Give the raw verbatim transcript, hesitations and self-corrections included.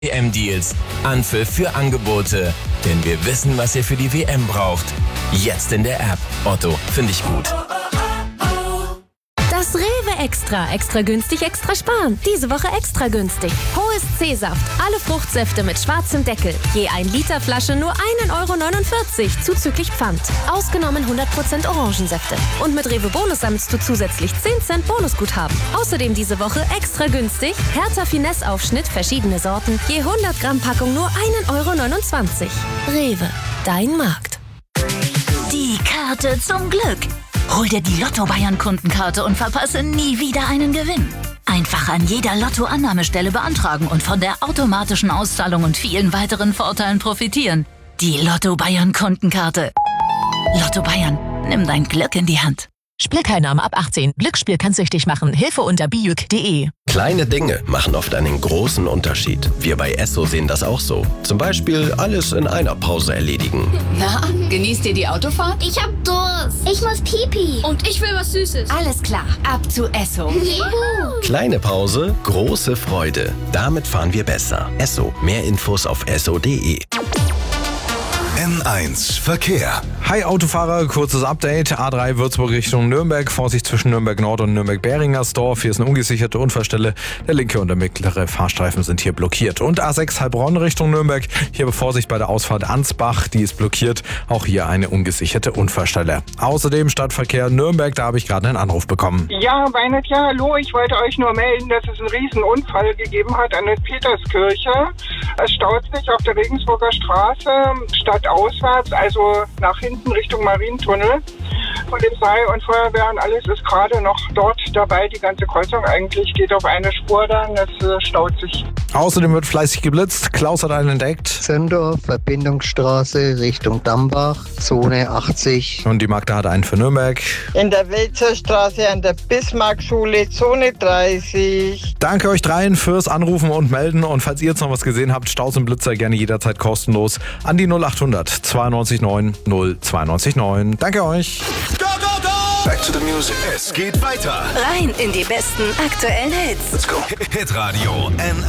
W M-Deals. Anpfiff für Angebote. Denn wir wissen, was ihr für die W M braucht. Jetzt in der App. Otto, finde ich gut. Das Rewe Extra. Extra günstig, extra sparen. Diese Woche extra günstig. Hohes C-Saft. Alle Fruchtsäfte mit schwarzem Deckel. Je ein Liter Flasche nur ein Euro neunundvierzig. Zuzüglich Pfand. Ausgenommen hundert Prozent Orangensäfte. Und mit Rewe Bonus sammelst du zusätzlich zehn Cent Bonusguthaben. Außerdem diese Woche extra günstig. Hertha Finesse Aufschnitt, verschiedene Sorten. Je hundert Gramm Packung nur ein Euro neunundzwanzig. Rewe. Dein Markt. Die Karte zum Glück. Hol dir die Lotto Bayern Kundenkarte und verpasse nie wieder einen Gewinn. Einfach an jeder Lotto-Annahmestelle beantragen und von der automatischen Auszahlung und vielen weiteren Vorteilen profitieren. Die Lotto Bayern Kundenkarte. Lotto Bayern, nimm dein Glück in die Hand. Spielteilnahme ab achtzehn. Glücksspiel kann süchtig machen. Hilfe unter bijuk punkt de. Kleine Dinge machen oft einen großen Unterschied. Wir bei Esso sehen das auch so. Zum Beispiel alles in einer Pause erledigen. Na, genießt ihr die Autofahrt? Ich hab Durst. Ich muss Pipi. Und ich will was Süßes. Alles klar, ab zu Esso. Juhu. Kleine Pause, große Freude. Damit fahren wir besser. Esso. Mehr Infos auf esso punkt de. N eins Verkehr. Hi Autofahrer, kurzes Update. A drei Würzburg Richtung Nürnberg. Vorsicht zwischen Nürnberg Nord und Nürnberg-Beringersdorf. Hier ist eine ungesicherte Unfallstelle. Der linke und der mittlere Fahrstreifen sind hier blockiert. Und A sechs Heilbronn Richtung Nürnberg. Hier Vorsicht bei der Ausfahrt Ansbach. Die ist blockiert. Auch hier eine ungesicherte Unfallstelle. Außerdem Stadtverkehr Nürnberg. Da habe ich gerade einen Anruf bekommen. Ja, Weinet, ja, hallo. Ich wollte euch nur melden, dass es einen riesen Unfall gegeben hat an der Peterskirche. Es staut sich auf der Regensburger Straße stadtauswärts, also nach hinten Richtung Marientunnel. Polizei und Feuerwehr und alles ist gerade noch dort dabei. Die ganze Kreuzung eigentlich geht auf eine Spur dann. Es äh, staut sich. Außerdem wird fleißig geblitzt. Klaus hat einen entdeckt. Sendor, Verbindungsstraße Richtung Dambach, Zone achtzig. Und die Magda hat einen für Nürnberg. In der Welzerstraße an der Bismarckschule, Zone dreißig. Danke euch dreien fürs Anrufen und Melden. Und falls ihr jetzt noch was gesehen habt, Staus und Blitzer gerne jederzeit kostenlos an die null achthundert zweiundneunzig neun null zweiundneunzig neun. Danke euch. Go, go, go! Back to the music. Es geht weiter. Rein in die besten aktuellen Hits. Let's go. Hitradio N